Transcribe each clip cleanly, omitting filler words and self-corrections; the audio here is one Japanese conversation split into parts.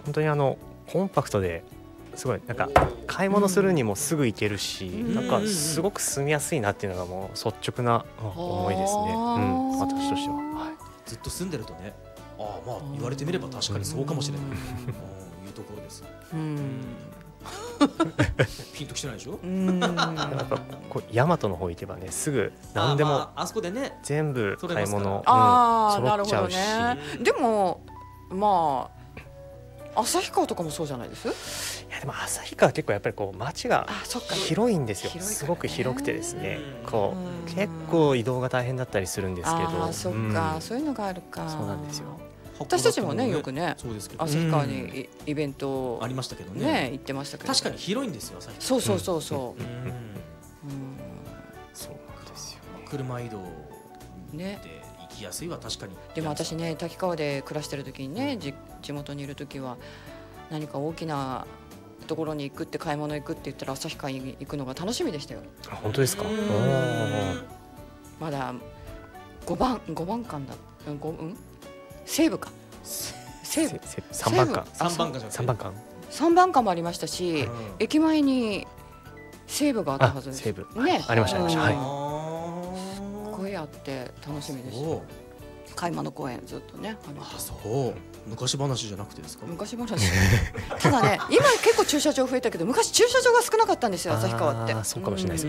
本当にコンパクトですごいなんか買い物するにもすぐ行けるし、なんかすごく住みやすいなっていうのがもう率直な思いですね。私としては、 ずっと住んでるとね、まあ言われてみれば確かにそうかもしれない、いうところです。ピンときてないでしょ。やっぱこう大和の方行けばね、すぐ何でもあそこでね全部買い物揃っちゃうし、 でもまあ旭川とかもそうじゃないです？ いやでも旭川は結構やっぱりこう街が広いんですよ。すごく広くてですね、こう結構移動が大変だったりするんですけど。 そっか、そういうのがあるか。 そうなんですよ。 私たちもねよくね旭川にイベントありましたけどね、 行ってましたけど、 確かに広いんですよ旭川。そうそうなんですよ。 車移動で行きやすいは確かに。 でも私ね滝川で暮らしてる時にね、地元にいる時は何か大きなところに行くって、買い物行くって言ったら旭川に行くのが楽しみでしたよ。 本当ですか？ まだ5番館だ。西部か。西部。 3番館。 3番館もありましたし、駅前に西部があったはずです。 西部ね、ありました。すごいあって楽しみでした。買い物公園ずっとね。 そう昔話じゃなくてですか？ 昔話。ただね、今結構駐車場増えたけど、昔駐車場が少なかったんですよ、旭川って。 そうかもしれないです。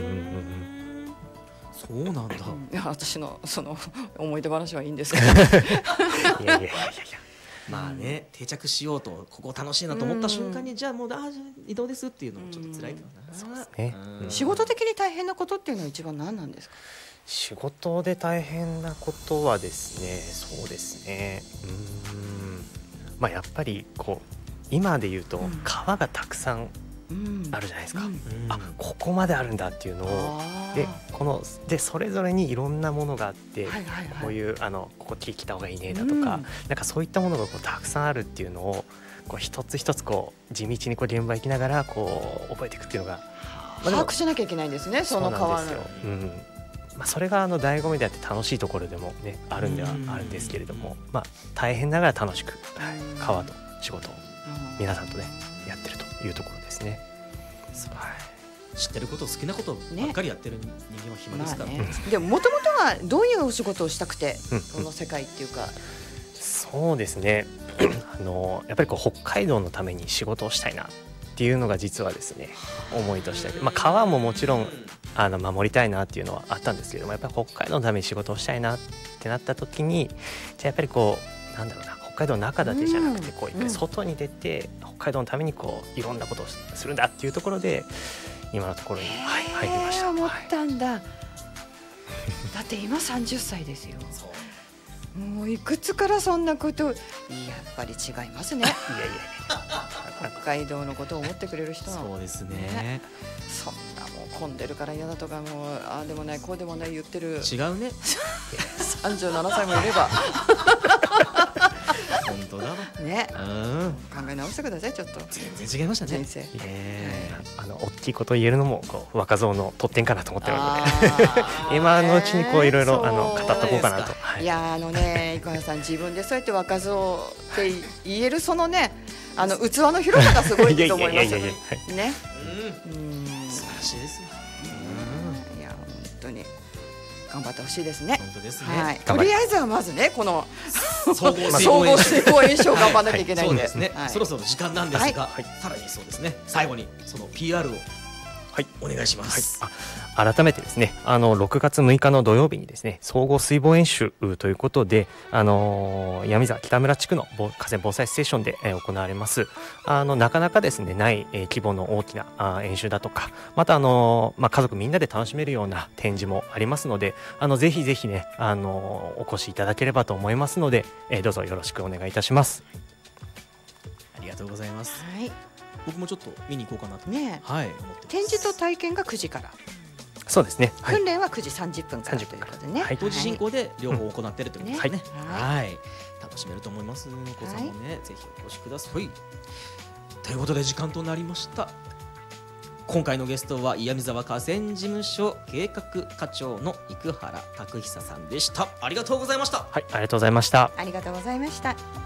そうなんだ。 いや、私のその思い出話はいいんですけど。 いやまあね、定着しようとここ楽しいなと思った瞬間に、じゃあもう移動ですっていうのもちょっと辛いかな。 そうですね。 仕事的に大変なことっていうのは一番何なんですか？ 仕事で大変なことはですね、そうですね。まあやっぱりこう今で言うと川がたくさんあるじゃないですか。ここまであるんだっていうのをでそれぞれにいろんなものがあって、こういうここ切った方がいいねだとか、なんかそういったものがこうたくさんあるっていうのをこう一つ一つこう地道にこう現場行きながらこう覚えていくっていうのが把握しなきゃいけないんですね。その川の。 それが醍醐味であって楽しいところでもねあるんではあるんですけれども、大変ながら楽しく川と仕事を皆さんとねやってるというところですね。 知ってること、好きなことばっかりやってる人間は暇ですからね。 でももともとはどういうお仕事をしたくてこの世界っていうか。 そうですね。やっぱりこう北海道のために仕事をしたいなっていうのが実はですね思いとして、川ももちろん守りたいなっていうのはあったんですけれども、やっぱり北海道のために仕事をしたいなってなった時に、じゃあやっぱりこうなんだろうな、北海道の中だけじゃなくてこう一回外に出て北海道のためにこういろんなことをするんだっていうところで今のところに入りました。 思ったんだ。だって今30歳ですよ。もういくつからそんなことやっぱり違いますね。北海道のことを思ってくれる人の。 そうですね。 そんなもう混んでるから嫌だとか、もうああでもないこうでもない言ってる。 違うね。 37歳もいれば。 本当だね。考え直してくださいちょっと。 全然違いましたね。 人生。 大きいこと言えるのもこう若造の特典かなと思ってるので、今のうちにこういろいろ語っとこうかなと。 いや生原さん自分でそうやって若造って言えるそのね器の広さがすごいと思いますよね。 素晴らしいですよ。 いや本当に頑張ってほしいですね。 本当ですね。 とりあえずはまずねこの総合水防演習を頑張らなきゃいけないんで。 そうですね。そろそろ時間なんですが、さらにそうですね。最後にその PR をお願いします。 改めてですね、6月6日の土曜日にですね、総合水防演習ということで、闇沢北村地区の河川防災ステーションで行われます。なかなかですねない規模の大きな演習だとか、また家族みんなで楽しめるような展示もありますので、ぜひぜひねお越しいただければと思いますので、どうぞよろしくお願いいたします。 ありがとうございます。僕もちょっと見に行こうかなとね。展示と体験が9時から。 そうですね。 訓練は9時30分からということでね。 同時進行で両方行っているということですね。楽しめると思います。お子さんもね、ぜひお越しください。ということで時間となりました。今回のゲストは岩見沢河川事務所計画課長の生原拓久さんでした。ありがとうございました。 ありがとうございました。 ありがとうございました。